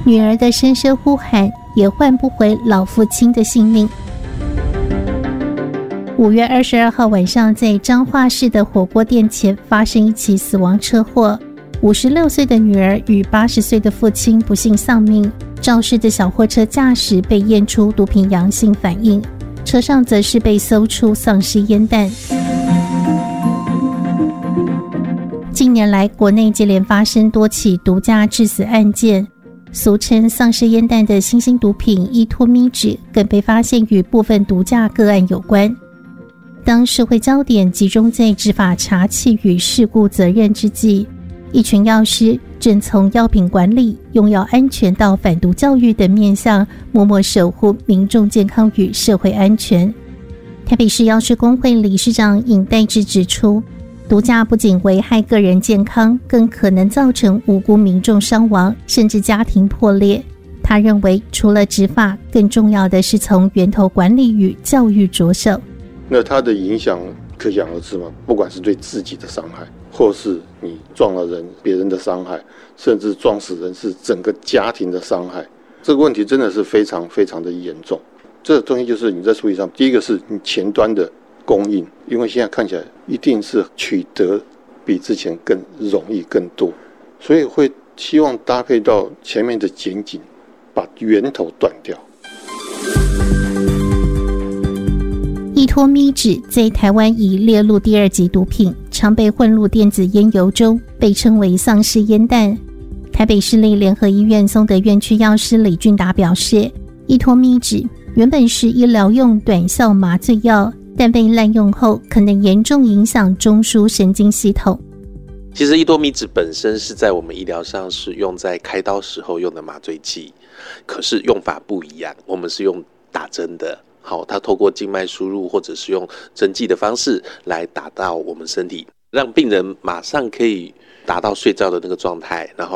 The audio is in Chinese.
女儿的声声呼喊也换不回老父亲的性命。5月22号晚上，在彰化市的火锅店前发生一起死亡车祸，56岁的女儿与80岁的父亲不幸丧命。肇事的小货车驾驶被验出毒品阳性反应，车上则是被搜出丧尸烟弹。近年来，国内接连发生多起毒驾致死案件，俗称丧尸烟弹的新兴毒品依托咪酯更被发现与部分毒驾个案有关。当社会焦点集中在执法查缉与事故责任之际，一群药师正从药品管理、用药安全到反毒教育等面向，默默守护民众健康与社会安全。台北市药师公会理事长尹代志指出，毒驾不仅危害个人健康，更可能造成无辜民众伤亡，甚至家庭破裂。他认为，除了执法，更重要的是从源头管理与教育着手。 那它的影响可想而知嘛，不管是对自己的伤害，或是你撞了人，别人的伤害，甚至撞死人是整个家庭的伤害，这个问题真的是非常非常的严重。这个东西就是你在处理上，第一个是你前端的供应，因为现在看起来一定是取得比之前更容易更多，所以会希望搭配到前面的检警，把源头断掉。 依托咪酯在台湾已列入第2级毒品，常被混入电子烟油中，被称为丧尸烟弹。台北市立联合医院松德院区药师李俊达表示，依托咪酯原本是医疗用短效麻醉药，但被滥用后可能严重影响中枢神经系统。 其实依托咪酯本身是在我们医疗上是用在开刀时候用的麻醉剂，可是用法不一样，我们是用打针的。好，它透过静脉输入或者是用针剂的方式来打到我们身体，让病人马上可以达到睡觉的那个状态，然后